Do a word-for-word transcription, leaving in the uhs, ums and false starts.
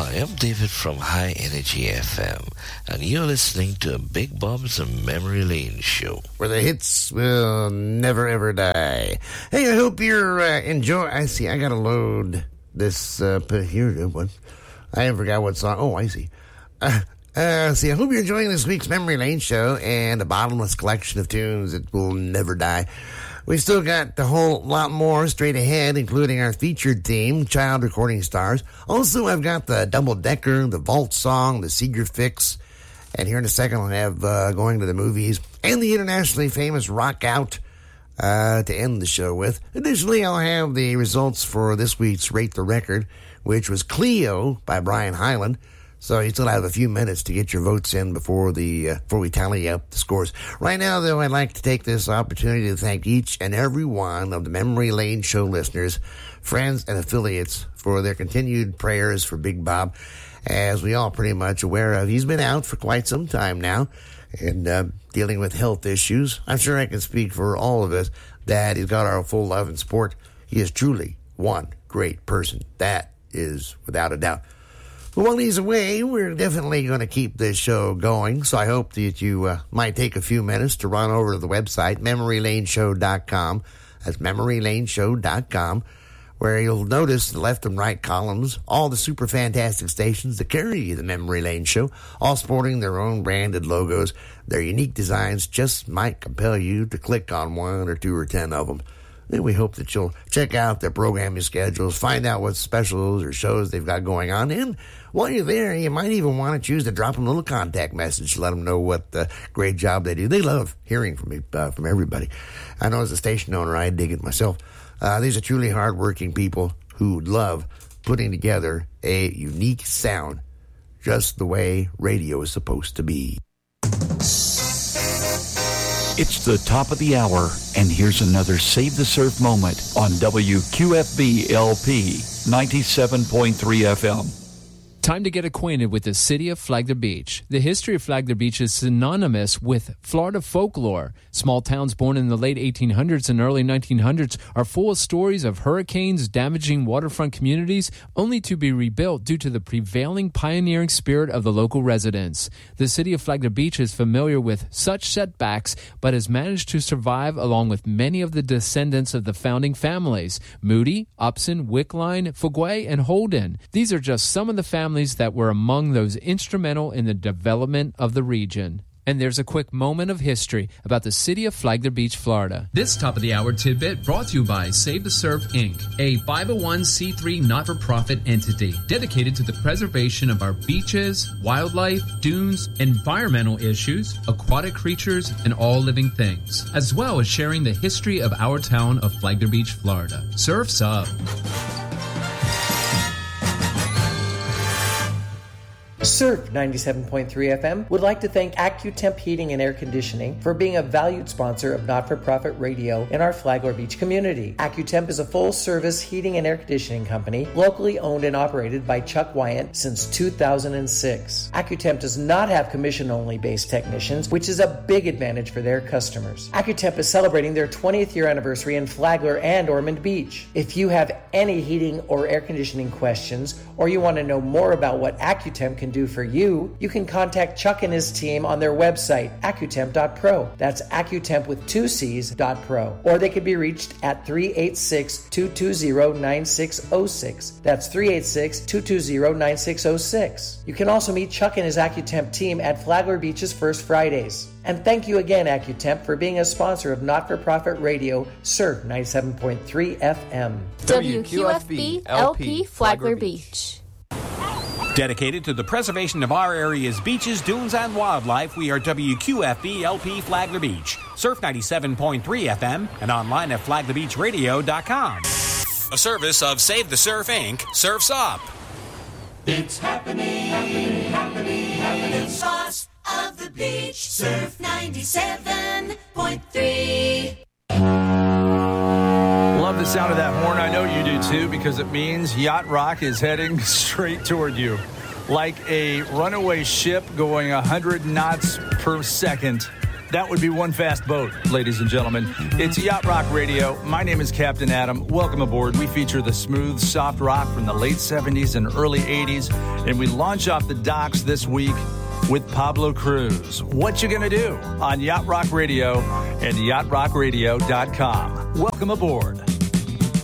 Hi, I'm David from High Energy F M, and you're listening to Big Bob's Memory Lane Show, where the hits will never ever die. Hey, I hope you're uh, enjoying. I see. I gotta load this uh, here. What? I forgot what song. Oh, I see. Uh, uh, see, I hope you're enjoying this week's Memory Lane Show and a bottomless collection of tunes that will never die. We've still got a whole lot more straight ahead, including our featured theme, Child Recording Stars. Also, I've got the double-decker, the vault song, the Seeger Fix. And here in a second, I'll have uh, Going to the Movies and the internationally famous Rock Out uh, to end the show with. Additionally, I'll have the results for this week's Rate the Record, which was Cleo by Brian Hyland. So you still have a few minutes to get your votes in before the uh, before we tally up the scores. Right now, though, I'd like to take this opportunity to thank each and every one of the Memory Lane Show listeners, friends, and affiliates for their continued prayers for Big Bob. As we all pretty much aware of, he's been out for quite some time now and uh, dealing with health issues. I'm sure I can speak for all of us that he's got our full love and support. He is truly one great person. That is without a doubt. But while he's away, we're definitely going to keep this show going, so I hope that you uh, might take a few minutes to run over to the website, memory lane show dot com. That's memory lane show dot com, where you'll notice the left and right columns, all the super fantastic stations that carry the Memory Lane Show, all sporting their own branded logos. Their unique designs just might compel you to click on one or two or ten of them. And we hope that you'll check out their programming schedules, find out what specials or shows they've got going on. And while you're there, you might even want to choose to drop them a little contact message to let them know what the great job they do. They love hearing from me, uh, from everybody. I know as a station owner, I dig it myself. Uh, these are truly hardworking people who love putting together a unique sound just the way radio is supposed to be. It's the top of the hour, and here's another Save the Surf moment on W Q F B L P ninety-seven point three F M. Time to get acquainted with the city of Flagler Beach. The history of Flagler Beach is synonymous with Florida folklore. Small towns born in the late eighteen hundreds and early nineteen hundreds are full of stories of hurricanes damaging waterfront communities, only to be rebuilt due to the prevailing pioneering spirit of the local residents. The city of Flagler Beach is familiar with such setbacks, but has managed to survive along with many of the descendants of the founding families, Moody, Upson, Wickline, Fuguay, and Holden. These are just some of the families that were among those instrumental in the development of the region. And there's a quick moment of history about the city of Flagler Beach, Florida. This top of the hour tidbit brought to you by Save the Surf Incorporated, a five oh one c three not-for-profit entity dedicated to the preservation of our beaches, wildlife, dunes, environmental issues, aquatic creatures, and all living things, as well as sharing the history of our town of Flagler Beach, Florida. Surf's up. Surf ninety-seven point three F M would like to thank AccuTemp Heating and Air Conditioning for being a valued sponsor of not-for-profit radio in our Flagler Beach community. AccuTemp is a full-service heating and air conditioning company locally owned and operated by Chuck Wyant since two thousand six. AccuTemp does not have commission-only based technicians, which is a big advantage for their customers. AccuTemp is celebrating their twentieth year anniversary in Flagler and Ormond Beach. If you have any heating or air conditioning questions, or you want to know more about what AccuTemp can do for you, you can contact Chuck and his team on their website, accutemp dot pro. That's AccuTemp with two C's dot pro. Or they can be reached at three eight six, two two zero, nine six zero six. That's three eight six, two two zero, nine six zero six. You can also meet Chuck and his AccuTemp team at Flagler Beach's First Fridays. And thank you again, AccuTemp, for being a sponsor of not-for-profit radio, Surf ninety-seven point three F M. W Q F B L P Flagler Beach. Dedicated to the preservation of our area's beaches, dunes, and wildlife, we are W Q F B L P Flagler Beach, Surf ninety-seven point three F M, and online at flagler beach radio dot com. A service of Save the Surf Incorporated. Surf's up. It's happening, happening, happening, happening. The boss of the beach, Surf ninety-seven point three. Love the sound of that horn. I know you do too, because it means Yacht Rock is heading straight toward you. Like a runaway ship going one hundred knots per second. That would be one fast boat, ladies and gentlemen. It's Yacht Rock Radio. My name is Captain Adam. Welcome aboard. We feature the smooth, soft rock from the late seventies and early eighties, and we launch off the docks this week with Pablo Cruz. What you gonna do on Yacht Rock Radio and yacht rock radio dot com. Welcome aboard.